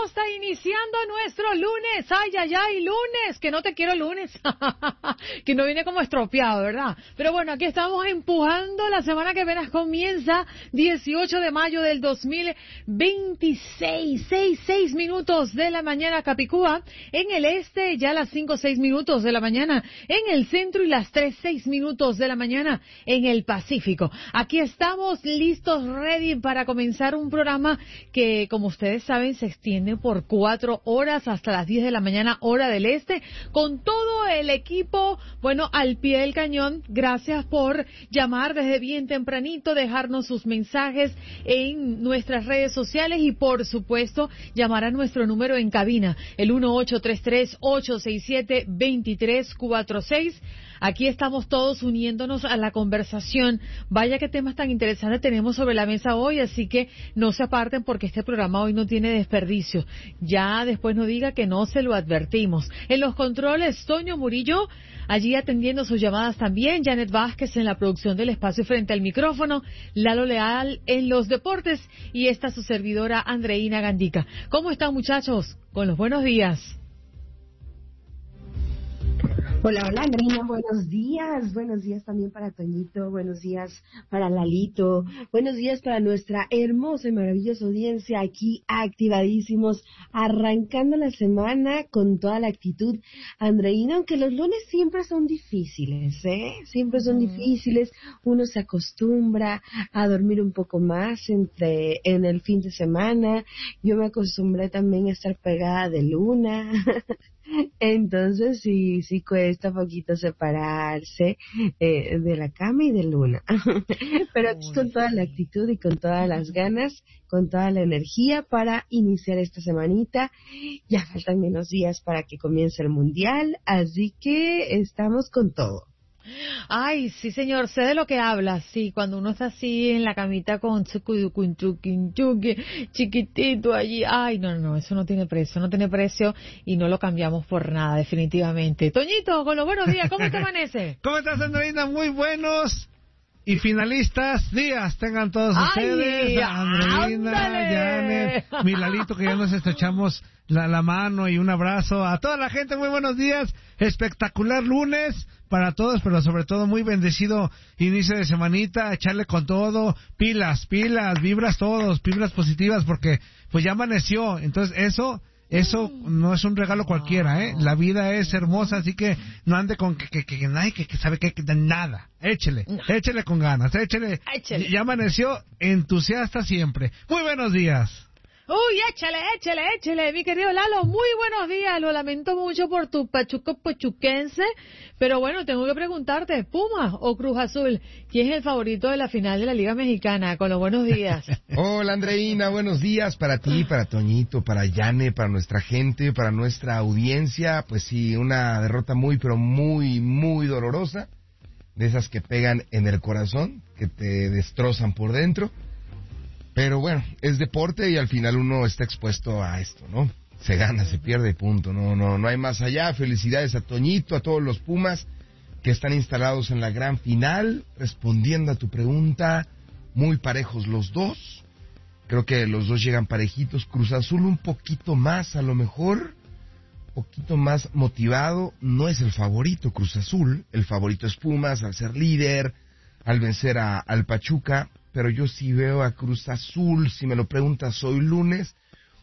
está iniciando nuestro lunes. Ay, ay, ay, lunes, que no te quiero lunes. Que no viene como estropeado, ¿verdad? Pero bueno, aquí estamos empujando. La semana que apenas comienza, 18 de mayo del 2026. 6 minutos de la mañana, Capicúa. En el este, ya las 6 minutos de la mañana. En el centro y las 6 minutos de la mañana en el Pacífico. Aquí estamos listos, ready para comenzar un programa que, como ustedes saben, se extiende por 4 horas hasta las 10 de la mañana, hora del este, con todo el equipo, bueno, al pie del cañón. Gracias por llamar desde bien tempranito, dejarnos sus mensajes en nuestras redes sociales y, por supuesto, llamar a nuestro número en cabina, el 1833-867-2346. Aquí estamos todos uniéndonos a la conversación. Vaya qué temas tan interesantes tenemos sobre la mesa hoy, así que no se aparten porque este programa hoy no tiene desperdicio. Ya después no diga que no se lo advertimos. En los controles, Toño Murillo, allí atendiendo sus llamadas también, Janet Vázquez en la producción del espacio frente al micrófono, Lalo Leal en los deportes y esta su servidora Andreina Gandica. ¿Cómo están, muchachos? Con los buenos días. Hola, hola Andreina, buenos días también para Toñito, buenos días para Lalito, buenos días para nuestra hermosa y maravillosa audiencia aquí activadísimos, arrancando la semana con toda la actitud. Andreina, aunque los lunes siempre son difíciles, siempre son difíciles, uno se acostumbra a dormir un poco más en el fin de semana, yo me acostumbré también a estar pegada de luna. Entonces sí cuesta poquito separarse de la cama y de Luna. Pero aquí con toda la actitud y con todas las ganas, con toda la energía para iniciar esta semanita. Ya faltan menos días para que comience el Mundial, así que estamos con todo. Ay, sí, señor, sé de lo que habla. Sí, cuando uno está así en la camita con chiquitito allí. Ay, no, eso no tiene precio y no lo cambiamos por nada, definitivamente. Toñito, con los buenos días, ¿cómo te amanece? ¿Cómo estás, Andreina? Muy buenos y finalistas días tengan todos ustedes. Andreina, Janet, mi Lalito, que ya nos estrechamos la mano y un abrazo a toda la gente. Muy buenos días, espectacular lunes para todos, pero sobre todo muy bendecido inicio de semanita, echarle con todo, pilas, vibras todos, vibras positivas, porque pues ya amaneció. Entonces eso no es un regalo cualquiera, La vida es hermosa, así que no ande con que nadie que sabe que nada. Échele con ganas, échele. Ya amaneció, entusiasta siempre. Muy buenos días. Uy, échale, mi querido Lalo, muy buenos días. Lo lamento mucho por tu pachuco pochuquense, pero bueno, tengo que preguntarte, ¿Puma o Cruz Azul? ¿Quién es el favorito de la final de la Liga Mexicana? Con los buenos días. Hola, Andreina, buenos días para ti, para Toñito, para Yane, para nuestra gente, para nuestra audiencia. Pues sí, una derrota muy, pero muy, muy dolorosa, de esas que pegan en el corazón, que te destrozan por dentro. Pero bueno, es deporte y al final uno está expuesto a esto, ¿no? Se gana, se pierde, punto. No hay más allá. Felicidades a Toñito, a todos los Pumas que están instalados en la gran final. Respondiendo a tu pregunta, muy parejos los dos. Creo que los dos llegan parejitos. Cruz Azul un poquito más, a lo mejor, poquito más motivado. No es el favorito Cruz Azul. El favorito es Pumas, al ser líder, al vencer al Pachuca. Pero yo sí veo a Cruz Azul, si me lo preguntas hoy lunes,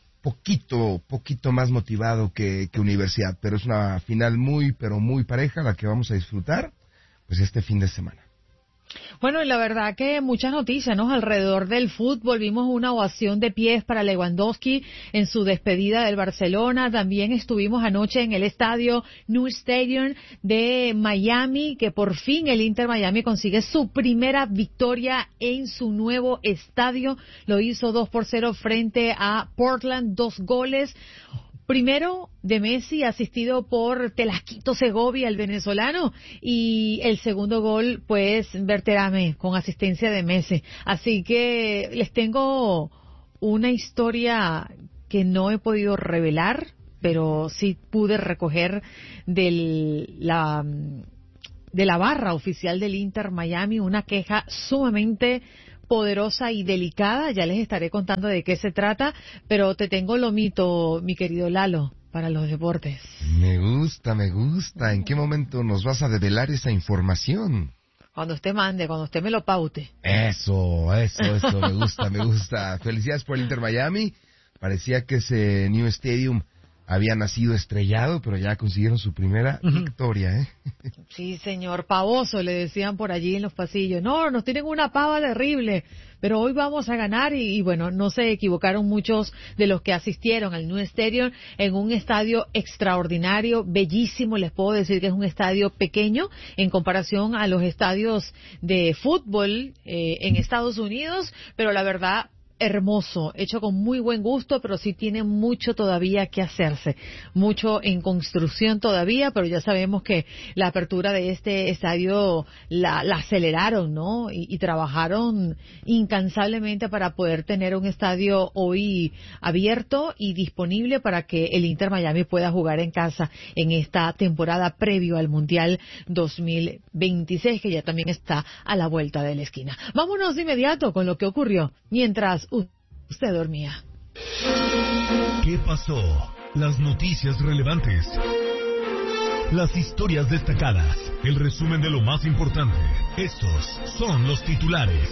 poquito más motivado que Universidad. Pero es una final muy, pero muy pareja, la que vamos a disfrutar, pues este fin de semana. Bueno, y la verdad que muchas noticias, ¿no? Alrededor del fútbol vimos una ovación de pies para Lewandowski en su despedida del Barcelona. También estuvimos anoche en el estadio New Stadium de Miami, que por fin el Inter Miami consigue su primera victoria en su nuevo estadio. Lo hizo 2-0 frente a Portland, 2 goles. Primero de Messi, asistido por Telasquito Segovia, el venezolano, y el segundo gol, pues, Berterame, con asistencia de Messi. Así que les tengo una historia que no he podido revelar, pero sí pude recoger de la barra oficial del Inter Miami una queja sumamente poderosa y delicada. Ya les estaré contando de qué se trata, pero te tengo lo mito, mi querido Lalo, para los deportes. Me gusta. ¿En qué momento nos vas a develar esa información? Cuando usted mande, cuando usted me lo paute. Eso, me gusta. Felicidades por el Inter Miami. Parecía que ese New Stadium había nacido estrellado, pero ya consiguieron su primera victoria, ¿eh? Sí, señor, pavoso, le decían por allí en los pasillos. No, nos tienen una pava terrible, pero hoy vamos a ganar y bueno, no se equivocaron muchos de los que asistieron al New Stadium, en un estadio extraordinario, bellísimo. Les puedo decir que es un estadio pequeño en comparación a los estadios de fútbol en Estados Unidos, pero la verdad, hermoso, hecho con muy buen gusto, pero sí tiene mucho todavía que hacerse, mucho en construcción todavía, pero ya sabemos que la apertura de este estadio la aceleraron, ¿no? Y trabajaron incansablemente para poder tener un estadio hoy abierto y disponible para que el Inter Miami pueda jugar en casa en esta temporada previo al Mundial 2026, que ya también está a la vuelta de la esquina. Vámonos de inmediato con lo que ocurrió mientras usted dormía. ¿Qué pasó? Las noticias relevantes. Las historias destacadas. El resumen de lo más importante. Estos son los titulares.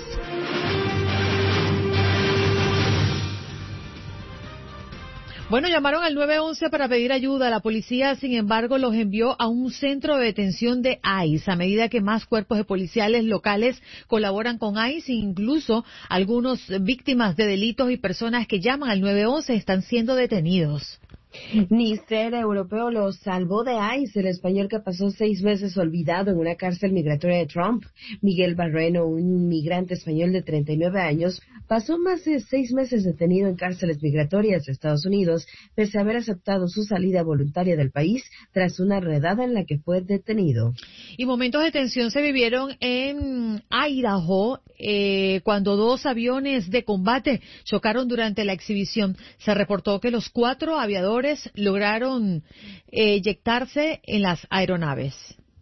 Bueno, llamaron al 911 para pedir ayuda. La policía, sin embargo, los envió a un centro de detención de ICE. A medida que más cuerpos de policiales locales colaboran con ICE, incluso algunos víctimas de delitos y personas que llaman al 911 están siendo detenidos. Níger europeo lo salvó de ICE, el español que pasó 6 meses olvidado en una cárcel migratoria de Trump. Miguel Barreno, un migrante español de 39 años, pasó más de 6 meses detenido en cárceles migratorias de Estados Unidos, pese a haber aceptado su salida voluntaria del país tras una redada en la que fue detenido. Y momentos de tensión se vivieron en Idaho cuando 2 aviones de combate chocaron durante la exhibición. Se reportó que los 4 aviadores lograron eyectarse en las aeronaves.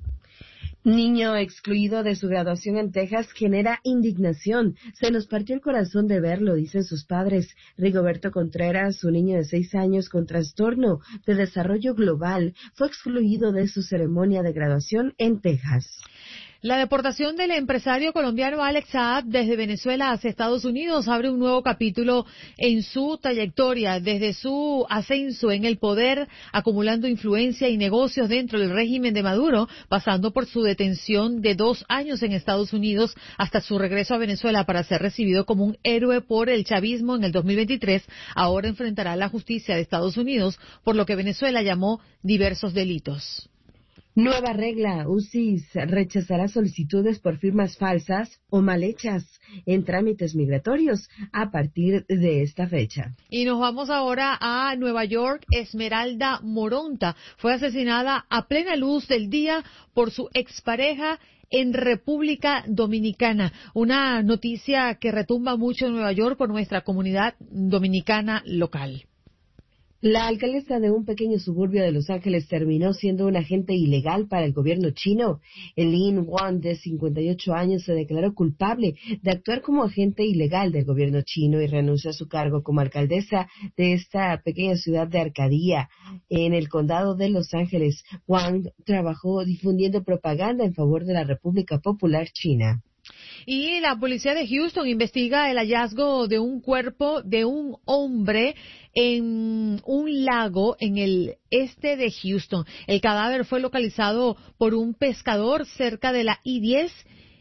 Niño excluido de su graduación en Texas genera indignación. Se nos partió el corazón de verlo, dicen sus padres. Rigoberto Contreras, un niño de 6 años con trastorno de desarrollo global, fue excluido de su ceremonia de graduación en Texas. La deportación del empresario colombiano Alex Saab desde Venezuela hacia Estados Unidos abre un nuevo capítulo en su trayectoria, desde su ascenso en el poder, acumulando influencia y negocios dentro del régimen de Maduro, pasando por su detención de 2 años en Estados Unidos hasta su regreso a Venezuela para ser recibido como un héroe por el chavismo en el 2023. Ahora enfrentará la justicia de Estados Unidos por lo que Venezuela llamó diversos delitos. Nueva regla, UCIS rechazará solicitudes por firmas falsas o mal hechas en trámites migratorios a partir de esta fecha. Y nos vamos ahora a Nueva York. Esmeralda Moronta fue asesinada a plena luz del día por su expareja en República Dominicana. Una noticia que retumba mucho en Nueva York por nuestra comunidad dominicana local. La alcaldesa de un pequeño suburbio de Los Ángeles terminó siendo un agente ilegal para el gobierno chino. Lin Wan, de 58 años, se declaró culpable de actuar como agente ilegal del gobierno chino y renunció a su cargo como alcaldesa de esta pequeña ciudad de Arcadia, en el condado de Los Ángeles. Wang trabajó difundiendo propaganda en favor de la República Popular China. Y la policía de Houston investiga el hallazgo de un cuerpo de un hombre en un lago en el este de Houston. El cadáver fue localizado por un pescador cerca de la I-10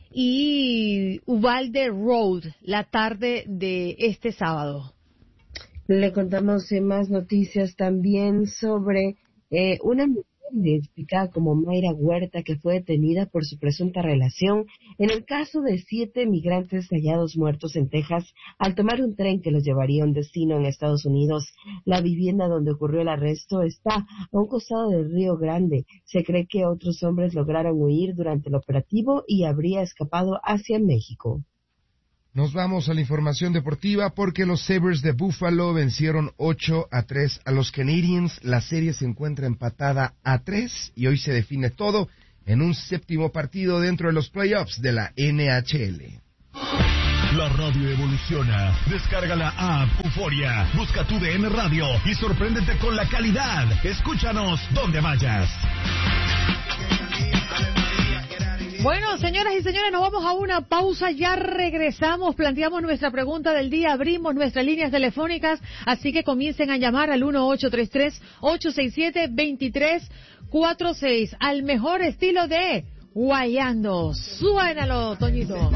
y Uvalde Road la tarde de este sábado. Le contamos más noticias también sobre una mujer identificada como Mayra Huerta, que fue detenida por su presunta relación en el caso de 7 migrantes hallados muertos en Texas al tomar un tren que los llevaría a un destino en Estados Unidos. La vivienda donde ocurrió el arresto está a un costado del Río Grande. Se cree que otros hombres lograron huir durante el operativo y habría escapado hacia México. Nos vamos a la información deportiva porque los Sabres de Buffalo vencieron 8-3 a los Canadiens. La serie se encuentra empatada a 3 y hoy se define todo en un 7º partido dentro de los playoffs de la NHL. La radio evoluciona. Descarga la app Euforia. Busca tu DN Radio y sorpréndete con la calidad. Escúchanos donde vayas. Bueno, señoras y señores, nos vamos a una pausa, ya regresamos, planteamos nuestra pregunta del día, abrimos nuestras líneas telefónicas, así que comiencen a llamar al 1-833-867-2346, al mejor estilo de Guayando. Suénalo, Toñito.